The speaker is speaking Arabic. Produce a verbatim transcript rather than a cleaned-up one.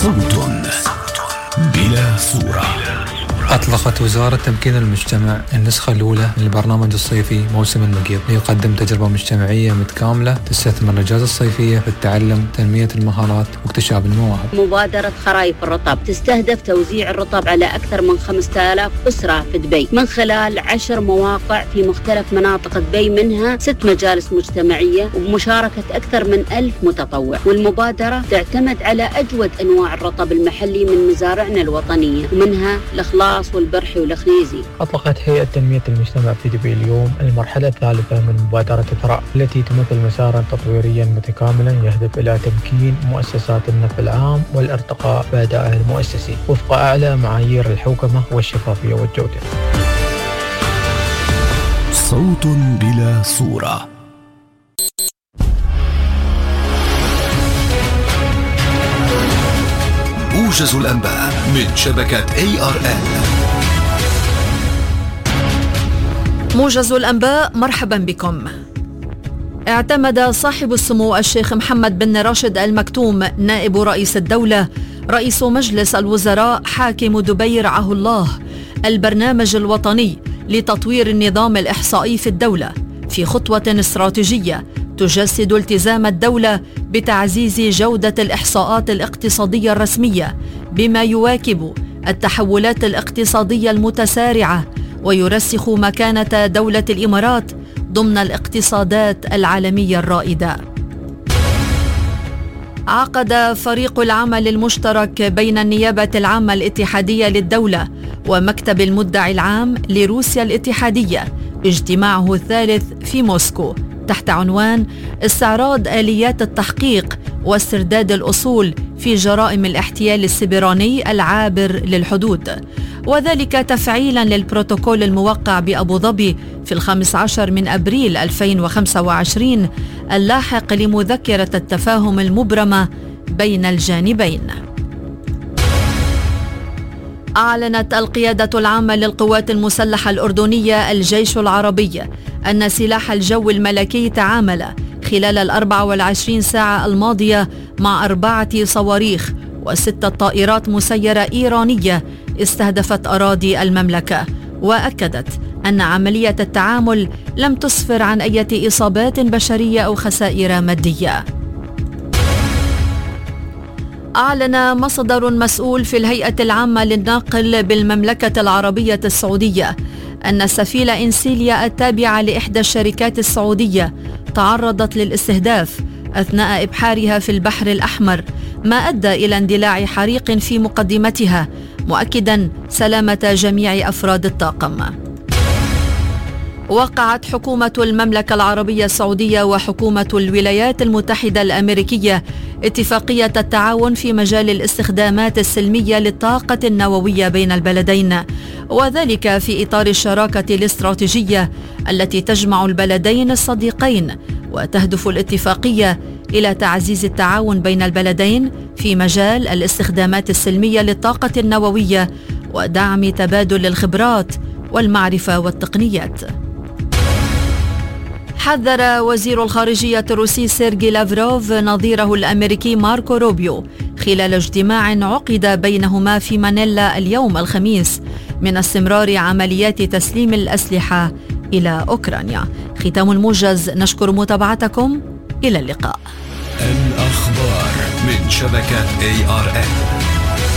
صوت بلا صورة. أطلقت وزارة تمكين المجتمع النسخة الأولى من البرنامج الصيفي موسم المقيض ليقدم تجربة مجتمعية متكاملة تستثمر الأجازة الصيفية في التعلم، تنمية المهارات واكتشاف المواهب. مبادرة خرايف الرطب تستهدف توزيع الرطب على أكثر من خمسة آلاف أسرة في دبي من خلال عشر مواقع في مختلف مناطق دبي، منها ست مجالس مجتمعية وبمشاركة أكثر من ألف متطوع. والمبادرة تعتمد على أجود أنواع الرطب المحلي من مزارعنا الوطنية، ومنها الإخلاص والبرحي والخنيزي. أطلقت هيئة تنمية المجتمع في دبي اليوم المرحلة الثالثة من مبادرة ثراء، التي تمثل مسارا تطويريا متكاملا يهدف إلى تمكين مؤسسات النفع العام والارتقاء بأدائها المؤسسي وفق أعلى معايير الحوكمة والشفافية والجودة. صوت بلا صورة. موجز الأنباء من شبكة إيه آر إل. موجز الأنباء، مرحبا بكم. اعتمد صاحب السمو الشيخ محمد بن راشد آل مكتوم نائب رئيس الدولة رئيس مجلس الوزراء حاكم دبي رعاه الله البرنامج الوطني لتطوير النظام الإحصائي في الدولة في خطوة استراتيجية تجسد التزام الدولة بتعزيز جودة الإحصاءات الاقتصادية الرسمية بما يواكب التحولات الاقتصادية المتسارعة ويرسخ مكانة دولة الإمارات ضمن الاقتصادات العالمية الرائدة. عقد فريق العمل المشترك بين النيابة العامة الاتحادية للدولة ومكتب المدعي العام لروسيا الاتحادية اجتماعه الثالث في موسكو تحت عنوان استعراض آليات التحقيق واسترداد الأصول في جرائم الاحتيال السبراني العابر للحدود، وذلك تفعيلا للبروتوكول الموقع بأبو ظبي في الخامس عشر من أبريل ألفين وخمسة وعشرين اللاحق لمذكرة التفاهم المبرمة بين الجانبين. أعلنت القيادة العامة للقوات المسلحة الأردنية الجيش العربي أن سلاح الجو الملكي تعامل خلال الأربع والعشرين ساعة الماضية مع أربعة صواريخ وستة طائرات مسيرة إيرانية استهدفت أراضي المملكة، وأكدت أن عملية التعامل لم تسفر عن أي إصابات بشرية أو خسائر مادية. أعلن مصدر مسؤول في الهيئة العامة للنقل بالمملكة العربية السعودية أن سفينة إنسيليا التابعة لإحدى الشركات السعودية تعرضت للاستهداف أثناء إبحارها في البحر الأحمر، ما أدى إلى اندلاع حريق في مقدمتها، مؤكدا سلامة جميع أفراد الطاقم. وقعت حكومة المملكة العربية السعودية وحكومة الولايات المتحدة الأمريكية اتفاقية التعاون في مجال الاستخدامات السلمية للطاقة النووية بين البلدين، وذلك في إطار الشراكة الاستراتيجية التي تجمع البلدين الصديقين، وتهدف الاتفاقية إلى تعزيز التعاون بين البلدين في مجال الاستخدامات السلمية للطاقة النووية ودعم تبادل الخبرات والمعرفة والتقنيات. حذر وزير الخارجية الروسي سيرجي لافروف نظيره الأمريكي ماركو روبيو خلال اجتماع عقد بينهما في مانيلا اليوم الخميس من استمرار عمليات تسليم الأسلحة إلى أوكرانيا. ختام الموجز، نشكر متابعتكم، إلى اللقاء. الأخبار من شبكة إيه آر إل.